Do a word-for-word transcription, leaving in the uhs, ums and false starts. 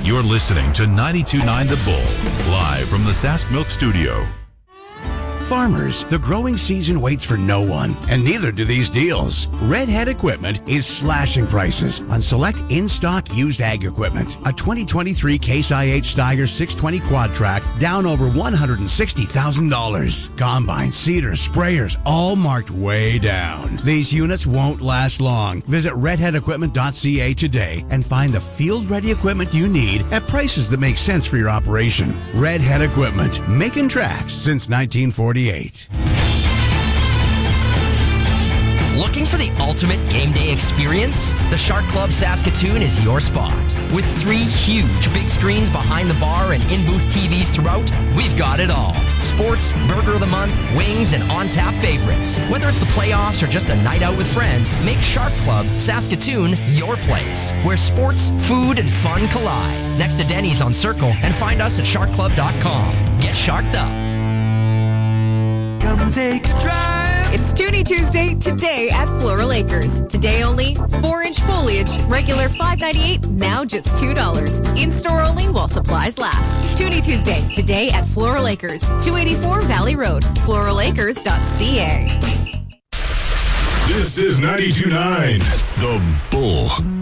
You're listening to ninety-two point nine The Bull, live from the Sask Milk Studio. Farmers, the growing season waits for no one, and neither do these deals. Redhead Equipment is slashing prices on select in-stock used ag equipment. A twenty twenty-three Case I H Steiger six twenty Quad Track down over one hundred sixty thousand dollars. Combines, seeders, sprayers, all marked way down. These units won't last long. Visit redhead equipment dot c a today and find the field-ready equipment you need at prices that make sense for your operation. Redhead Equipment, making tracks since nineteen forty-eight. Looking for the ultimate game day experience? The Shark Club Saskatoon is your spot. With three huge big screens behind the bar and in-booth T Vs throughout, we've got it all. Sports, Burger of the Month, wings, and on-tap favorites. Whether it's the playoffs or just a night out with friends, make Shark Club Saskatoon your place, where sports, food, and fun collide. Next to Denny's on Circle, and find us at shark club dot com. Get sharked up. Come take a drive. It's Toonie Tuesday today at Floral Acres. Today only, four-inch foliage, regular five ninety-eight, now just two dollars. In-store only while supplies last. Toonie Tuesday today at Floral Acres, two eighty-four Valley Road, floral acres dot c a. This is ninety-two point nine The Bull.